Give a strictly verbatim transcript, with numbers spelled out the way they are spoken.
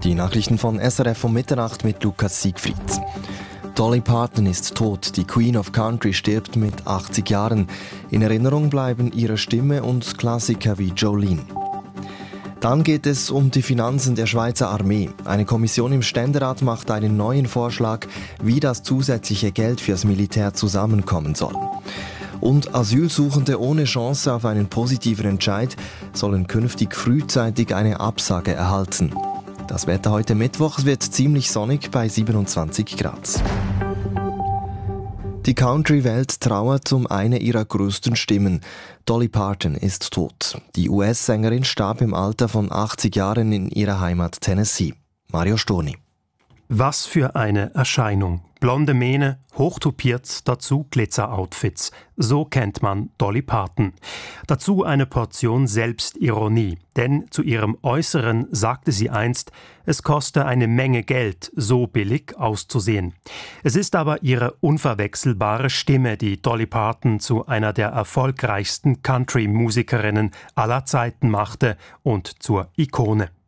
Die Nachrichten von S R F um Mitternacht mit Lukas Siegfried. Dolly Parton ist tot. Die Queen of Country stirbt mit achtzig Jahren. In Erinnerung bleiben ihre Stimme und Klassiker wie Jolene. Dann geht es um die Finanzen der Schweizer Armee. Eine Kommission im Ständerat macht einen neuen Vorschlag, wie das zusätzliche Geld fürs Militär zusammenkommen soll. Und Asylsuchende ohne Chance auf einen positiven Entscheid sollen künftig frühzeitig eine Absage erhalten. Das Wetter heute Mittwoch wird ziemlich sonnig bei siebenundzwanzig Grad. Die Country-Welt trauert um eine ihrer größten Stimmen. Dolly Parton ist tot. Die U S-Sängerin starb im Alter von achtzig Jahren in ihrer Heimat Tennessee. Mario Storni. Was für eine Erscheinung. Blonde Mähne, hochtopiert, dazu Glitzer-Outfits. So kennt man Dolly Parton. Dazu eine Portion Selbstironie. Denn zu ihrem Äußeren sagte sie einst, es koste eine Menge Geld, so billig auszusehen. Es ist aber ihre unverwechselbare Stimme, die Dolly Parton zu einer der erfolgreichsten Country-Musikerinnen aller Zeiten machte und zur Ikone.